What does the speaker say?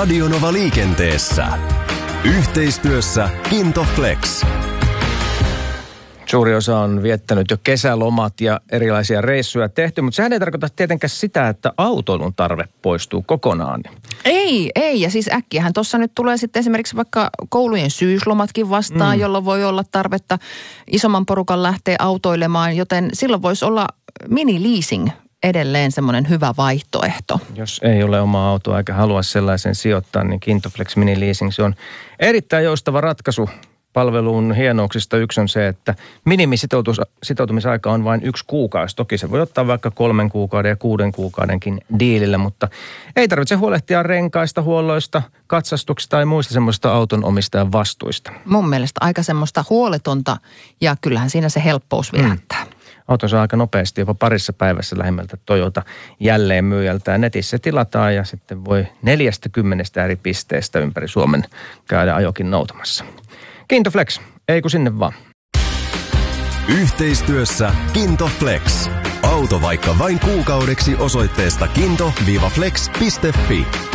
Radionova liikenteessä. Yhteistyössä Kinto Flex. Suuri osa on viettänyt jo kesälomat ja erilaisia reissuja tehty, mutta sehän ei tarkoita tietenkään sitä, että autoilun tarve poistuu kokonaan. Ei. Ja siis äkkiähän tuossa nyt tulee sitten esimerkiksi vaikka koulujen syyslomatkin vastaan, jolloin voi olla tarvetta isomman porukan lähteä autoilemaan, joten silloin voisi olla mini-leasing edelleen semmoinen hyvä vaihtoehto. Jos ei ole omaa autoa eikä halua sellaisen sijoittaa, niin Kintoflex Mini Leasing, se on erittäin joustava ratkaisu. Palvelun hienouksista yksi on se, että minimisitoutumisaika on vain 1 kuukausi. Toki se voi ottaa vaikka 3 kuukauden ja 6 kuukaudenkin diilillä, mutta ei tarvitse huolehtia renkaista, huolloista, katsastuksista tai muista semmoista auton omistajan vastuista. Mun mielestä aika semmoista huoletonta ja kyllähän siinä se helppous virättää. Auton saa aika nopeasti, jopa parissa päivässä lähimmältä Toyota jälleenmyyjältä. Ja netissä tilataan ja sitten voi 40 eri pisteestä ympäri Suomen käydä ajokin noutamassa. Kintoflex, ei kun sinne vaan. Yhteistyössä Kinto Flex. Auto vaikka vain kuukaudeksi osoitteesta kinto-flex.fi.